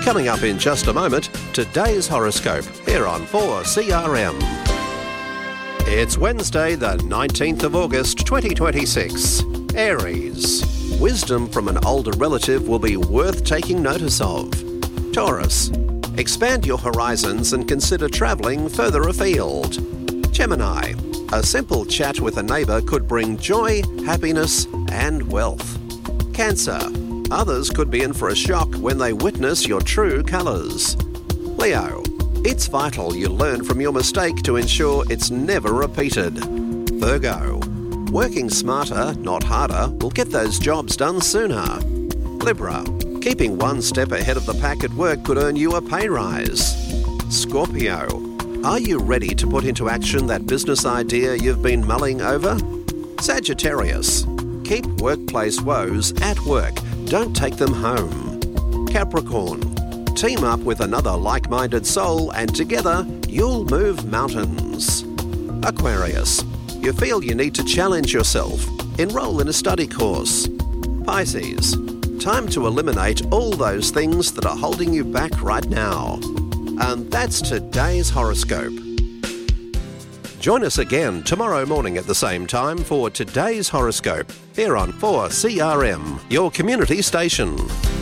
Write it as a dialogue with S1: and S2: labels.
S1: Coming up in just a moment, today's horoscope here on 4CRM. It's Wednesday, the 19th of August, 2026. Aries. Wisdom from an older relative will be worth taking notice of. Taurus. Expand your horizons and consider travelling further afield. Gemini. A simple chat with a neighbour could bring joy, happiness and wealth. Cancer. Others could be in for a shock when they witness your true colours. Leo. It's vital you learn from your mistake to ensure it's never repeated. Virgo. Working smarter, not harder, will get those jobs done sooner. Libra. Keeping one step ahead of the pack at work could earn you a pay rise. Scorpio. Are you ready to put into action that business idea you've been mulling over? Sagittarius. Keep workplace woes at work. Don't take them home. Capricorn. Team up with another like-minded soul and together you'll move mountains. Aquarius. You feel you need to challenge yourself. Enroll in a study course. Pisces. Time to eliminate all those things that are holding you back right now. And that's today's horoscope. Join us again tomorrow morning at the same time for today's horoscope here on 4CRM, your community station.